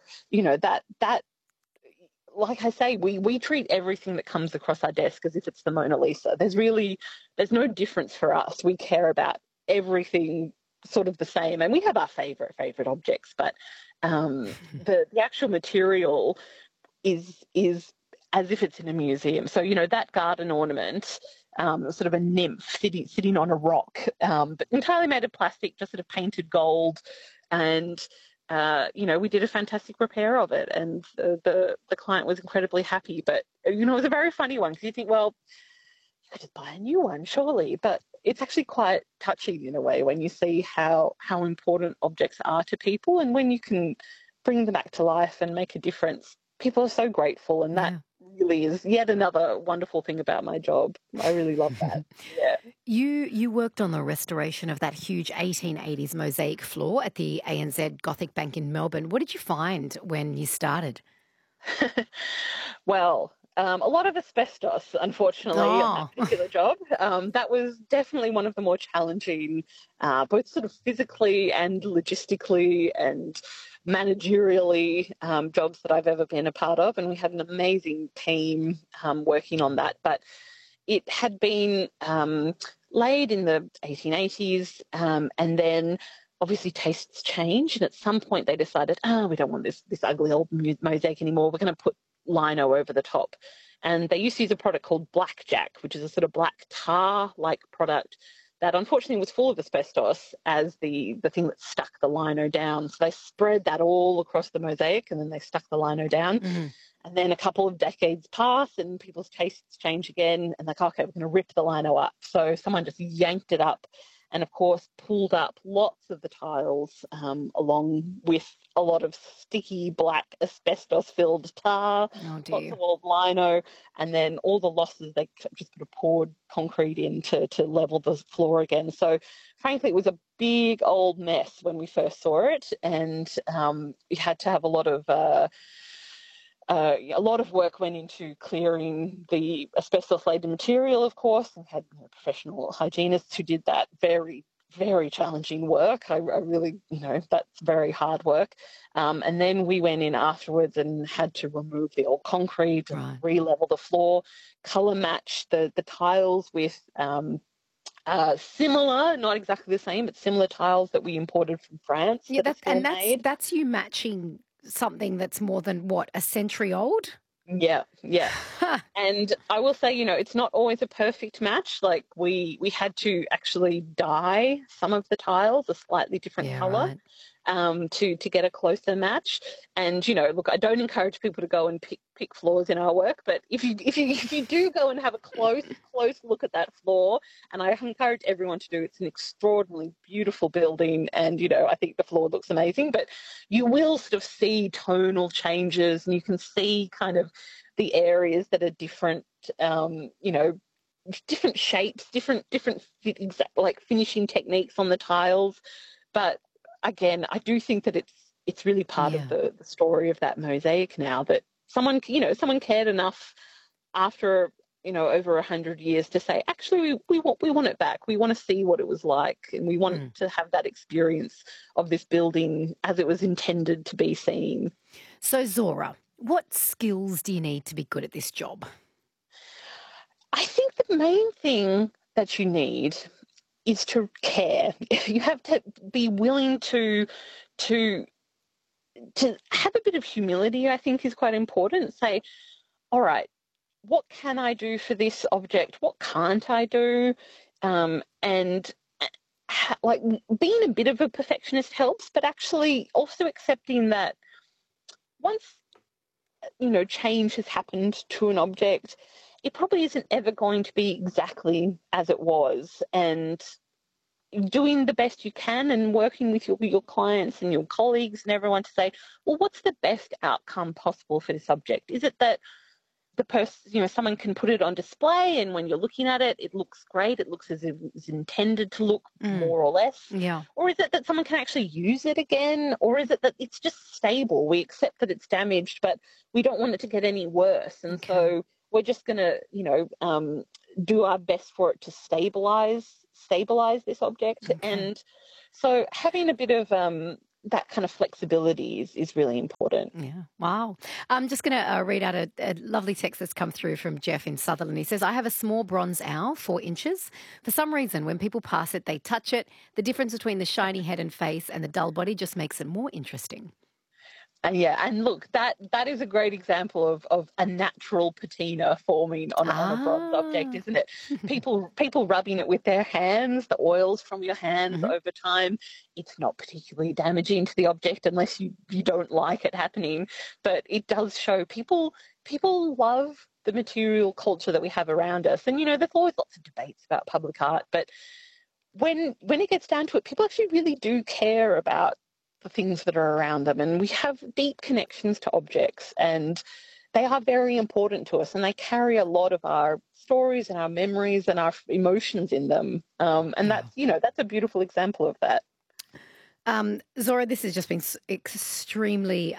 that like I say, we treat everything that comes across our desk as if it's the Mona Lisa. There's no difference for us. We care about everything sort of the same, and we have our favorite objects, but the actual material is as if it's in a museum. So that garden ornament, sort of a nymph sitting on a rock, but entirely made of plastic, just sort of painted gold, and we did a fantastic repair of it, and the client was incredibly happy. But it was a very funny one, because you think, well, you could just buy a new one, surely. But it's actually quite touching in a way when you see how important objects are to people, and when you can bring them back to life and make a difference. People are so grateful, and that really is yet another wonderful thing about my job. I really love that. Yeah. You worked on the restoration of that huge 1880s mosaic floor at the ANZ Gothic Bank in Melbourne. What did you find when you started? Well, a lot of asbestos, unfortunately, on that particular job. That was definitely one of the more challenging, both sort of physically and logistically and managerially, jobs that I've ever been a part of. And we had an amazing team working on that. But it had been laid in the 1880s, and then obviously tastes change, and at some point they decided, we don't want this ugly old mosaic anymore. We're going to put lino over the top. And they used to use a product called Blackjack, which is a sort of black tar-like product that unfortunately was full of asbestos as the thing that stuck the lino down. So they spread that all across the mosaic, and then they stuck the lino down. Mm-hmm. And then a couple of decades pass and people's tastes change again, and they're like, okay, we're going to rip the lino up. So someone just yanked it up and, of course, pulled up lots of the tiles, along with a lot of sticky black asbestos-filled tar, lots of old lino, and then all the losses, they just sort of poured concrete in to level the floor again. So, frankly, it was a big old mess when we first saw it, and we had to have a lot of work went into clearing the asbestos-laden material, of course, and had professional hygienists who did that very, very challenging work. I really, that's very hard work. And then we went in afterwards and had to remove the old concrete and re-level the floor, colour match the tiles with similar, not exactly the same, but similar tiles that we imported from France. Yeah, that's you matching something that's more than, a century old? Yeah. And I will say, it's not always a perfect match. Like we had to actually dye some of the tiles a slightly different colour, to get a closer match. And, look, I don't encourage people to go and pick floors in our work, but if you do go and have a close look at that floor, and I encourage everyone to do, it's an extraordinarily beautiful building, and, I think the floor looks amazing, but you will sort of see tonal changes, and you can see kind of the areas that are different, different shapes, different like finishing techniques on the tiles. But again, I do think that it's really part of the story of that mosaic now, that someone cared enough after, over 100 years to say, actually, we want it back. We want to see what it was like, and we want to have that experience of this building as it was intended to be seen. So, Zora, what skills do you need to be good at this job? I think the main thing that you need is to care. You have to be willing to have a bit of humility, I think, is quite important. Say, all right, what can I do for this object? What can't I do? And like being a bit of a perfectionist helps, but actually also accepting that once, change has happened to an object, it probably isn't ever going to be exactly as it was. And doing the best you can and working with your clients and your colleagues and everyone to say, well, what's the best outcome possible for this subject? Is it that the person, someone can put it on display and when you're looking at it, it looks great, it looks as if it was intended to look, more or less? Yeah. Or is it that someone can actually use it again? Or is it that it's just stable? We accept that it's damaged, but we don't want it to get any worse. And so we're just going to, do our best for it to stabilize this object. And so having a bit of that kind of flexibility is really important. Yeah. Wow. I'm just going to read out a lovely text that's come through from Jeff in Sutherland. He says, I have a small bronze owl, 4 inches. For some reason, when people pass it, they touch it. The difference between the shiny head and face and the dull body just makes it more interesting. And look, that is a great example of a natural patina forming on a bronze object, isn't it? People rubbing it with their hands, the oils from your hands over time. It's not particularly damaging to the object unless you don't like it happening, but it does show people love the material culture that we have around us. And there's always lots of debates about public art, but when it gets down to it, people actually really do care about the things that are around them, and we have deep connections to objects, and they are very important to us, and they carry a lot of our stories and our memories and our emotions in them, and that's a beautiful example of that. Zora, this has just been extremely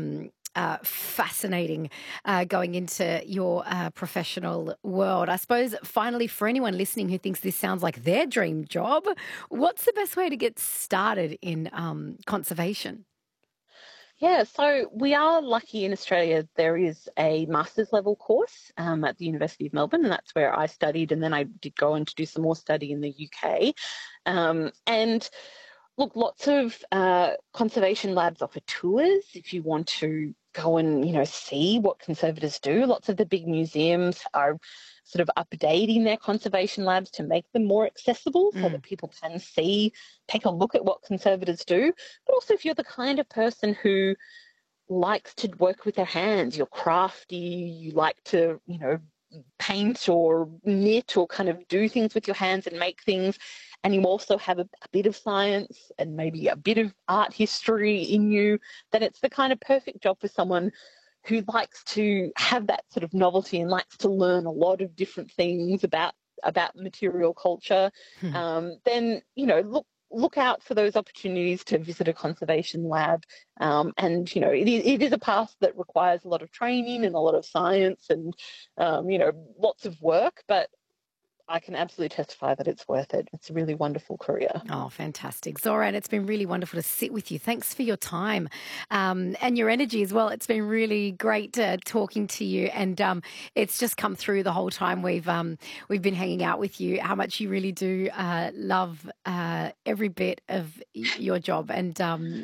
fascinating going into your professional world. I suppose, finally, for anyone listening who thinks this sounds like their dream job, what's the best way to get started in conservation? Yeah, so we are lucky in Australia. There is a master's level course at the University of Melbourne, and that's where I studied, and then I did go on to do some more study in the UK. And look, lots of conservation labs offer tours if you want to go and, see what conservators do. Lots of the big museums are sort of updating their conservation labs to make them more accessible so that people can take a look at what conservators do. But also, if you're the kind of person who likes to work with their hands, you're crafty, you like to, paint or knit or kind of do things with your hands and make things, and you also have a bit of science and maybe a bit of art history in you, then it's the kind of perfect job for someone who likes to have that sort of novelty and likes to learn a lot of different things about material culture. Then, look out for those opportunities to visit a conservation lab. And, it is a path that requires a lot of training and a lot of science and, lots of work, but I can absolutely testify that it's worth it. It's a really wonderful career. Oh, fantastic. Zora, and it's been really wonderful to sit with you. Thanks for your time and your energy as well. It's been really great talking to you, and it's just come through the whole time we've been hanging out with you, how much you really do love every bit of your job. And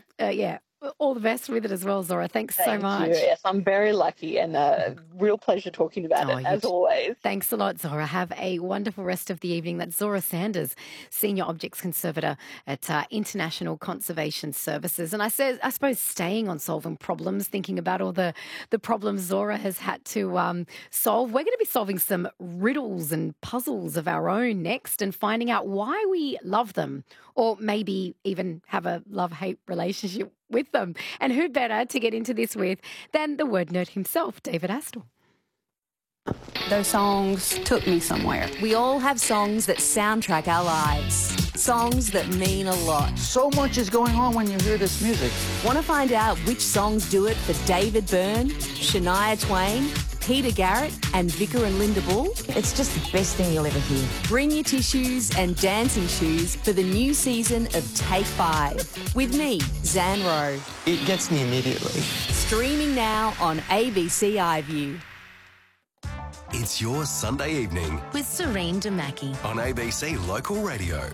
all the best with it as well, Zora. Thanks so much. Yes, I'm very lucky, and a real pleasure talking about it, as always. Thanks a lot, Zora. Have a wonderful rest of the evening. That's Zora Sanders, Senior Objects Conservator at International Conservation Services. And I suppose staying on solving problems, thinking about all the problems Zora has had to solve, we're going to be solving some riddles and puzzles of our own next and finding out why we love them, or maybe even have a love-hate relationship with them. And who better to get into this with than the word nerd himself, David Astle. Those songs took me somewhere. We all have songs that soundtrack our lives. Songs that mean a lot. So much is going on when you hear this music. Want to find out which songs do it for David Byrne, Shania Twain, Peter Garrett and Vicar and Linda Bull? It's just the best thing you'll ever hear. Bring your tissues and dancing shoes for the new season of Take 5 with me, Zan Rowe. It gets me immediately. Streaming now on ABC iView. It's your Sunday evening with Serene Damaki on ABC Local Radio.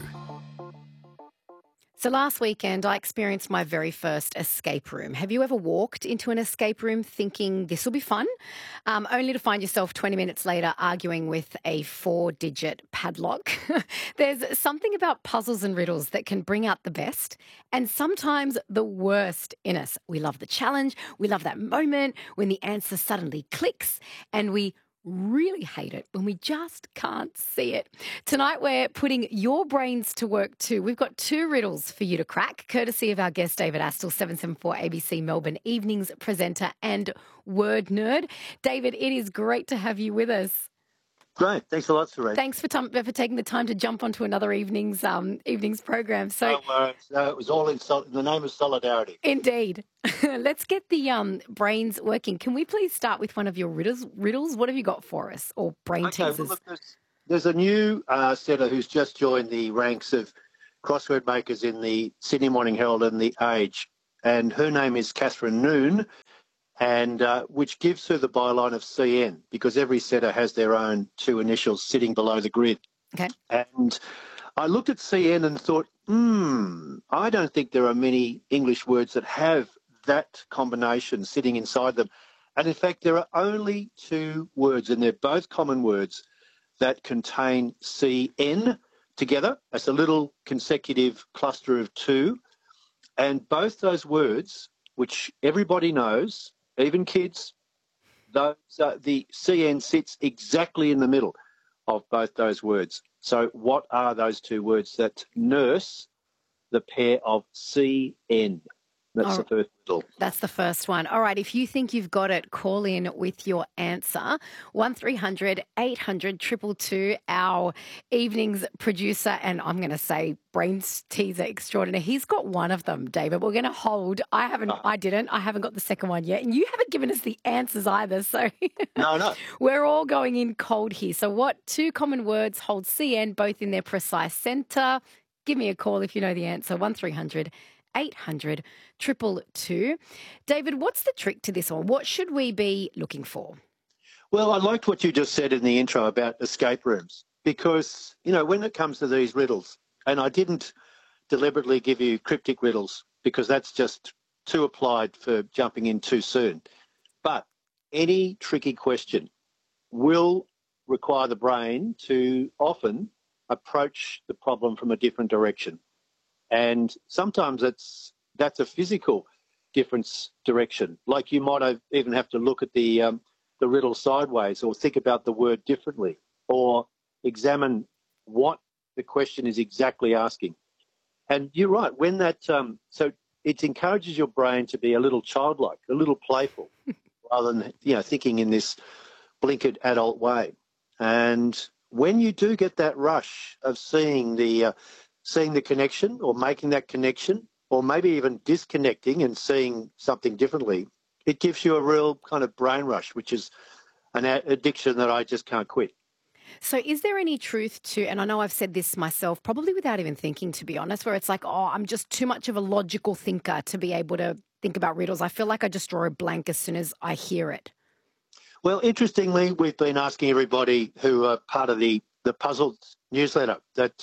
So last weekend, I experienced my very first escape room. Have you ever walked into an escape room thinking this will be fun, only to find yourself 20 minutes later arguing with a 4-digit padlock? There's something about puzzles and riddles that can bring out the best and sometimes the worst in us. We love the challenge. We love that moment when the answer suddenly clicks, and we really hate it when we just can't see it. Tonight we're putting your brains to work too. We've got 2 riddles for you to crack, courtesy of our guest David Astle, 774 ABC Melbourne Evenings presenter and word nerd. David, it is great to have you with us. Great. Thanks a lot, Serene. Thanks for taking the time to jump onto another evening's program. So it was all in the name of solidarity. Indeed. Let's get the brains working. Can we please start with one of your riddles? What have you got for us? Or brain teasers? Well, look, there's a new setter who's just joined the ranks of crossword makers in the Sydney Morning Herald and the Age. and her name is Catherine Noon, and which gives her the byline of CN, because every setter has their own two initials sitting below the grid. Okay. And I looked at CN and thought, I don't think there are many English words that have that combination sitting inside them. And in fact, there are only two words, and they're both common words, that contain CN together. It's a little consecutive cluster of two. And both those words, which everybody knows, even kids, those, the CN sits exactly in the middle of both those words. So what are those two words that nurse the pair of CN? That's the first riddle. That's the first one. All right, if you think you've got it, call in with your answer. 1300 800 222, our evening's producer, and I'm going to say brains teaser extraordinaire. He's got one of them, David. We're going to hold. I haven't got the second one yet, and you haven't given us the answers either. So No. We're all going in cold here. So what two common words hold CN both in their precise centre? Give me a call if you know the answer. 1300 800 222. David, what's the trick to this one? What should we be looking for? Well, I liked what you just said in the intro about escape rooms, because, when it comes to these riddles, and I didn't deliberately give you cryptic riddles because that's just too applied for jumping in too soon. But any tricky question will require the brain to often approach the problem from a different direction. And sometimes that's a physical difference direction. Like you might even have to look at the riddle sideways, or think about the word differently, or examine what the question is exactly asking. And you're right, when that so it encourages your brain to be a little childlike, a little playful, rather than thinking in this blinkered adult way. And when you do get that rush of seeing the connection, or making that connection, or maybe even disconnecting and seeing something differently, it gives you a real kind of brain rush, which is an addiction that I just can't quit. So is there any truth to, and I know I've said this myself, probably without even thinking, to be honest, where it's like, I'm just too much of a logical thinker to be able to think about riddles. I feel like I just draw a blank as soon as I hear it. Well, interestingly, we've been asking everybody who are part of the Puzzles newsletter that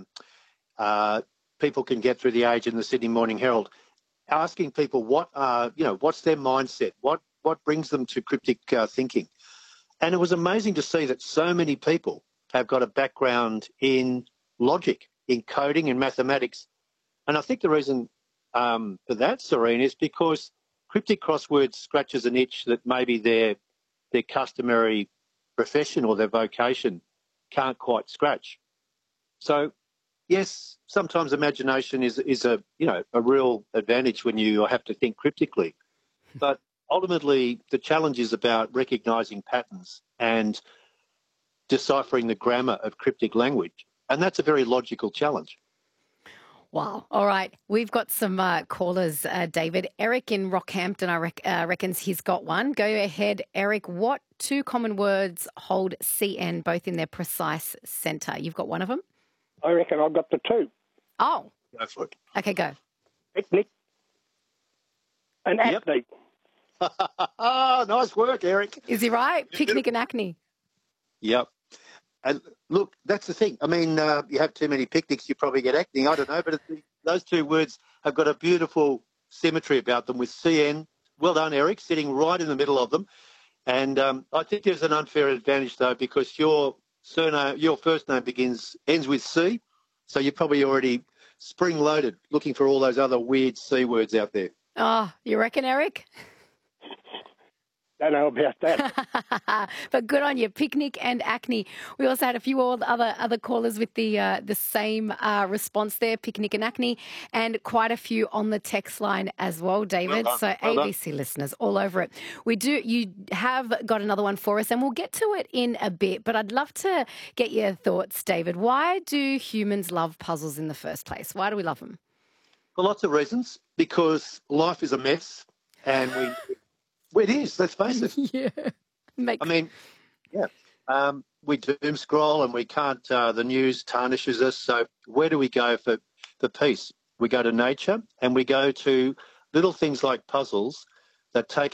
people can get through The Age and the Sydney Morning Herald, asking people what's their mindset, what brings them to cryptic thinking. And it was amazing to see that so many people have got a background in logic, in coding and mathematics. And I think the reason for that, Serene, is because cryptic crosswords scratches an itch that maybe their customary profession or their vocation can't quite scratch. So, yes, sometimes imagination is a real advantage when you have to think cryptically. But ultimately, the challenge is about recognising patterns and deciphering the grammar of cryptic language. And that's a very logical challenge. Wow. All right. We've got some callers, David. Eric in Rockhampton, reckons he's got one. Go ahead, Eric. What two common words hold CN both in their precise centre? You've got one of them? I reckon I've got the two. Oh. Go for it. Okay, go. Picnic and acne. Oh, nice work, Eric. Is he right? Picnic and acne. Yep. And look, that's the thing. I mean, you have too many picnics, you probably get acne. I don't know, but those two words have got a beautiful symmetry about them with CN. Well done, Eric, sitting right in the middle of them. And I think there's an unfair advantage, though, because your first name ends with C, so you're probably already spring-loaded looking for all those other weird C words out there. Oh, you reckon, Eric? Don't know about that. But good on you, picnic and acne. We also had a few other callers with the same response there, picnic and acne, and quite a few on the text line as well, David. Well done. ABC listeners all over it. You have got another one for us, and we'll get to it in a bit, but I'd love to get your thoughts, David. Why do humans love puzzles in the first place? Why do we love them? For lots of reasons, because life is a mess, and it is, let's face it. We doom scroll and we can't, the news tarnishes us. So where do we go for peace? We go to nature and we go to little things like puzzles that take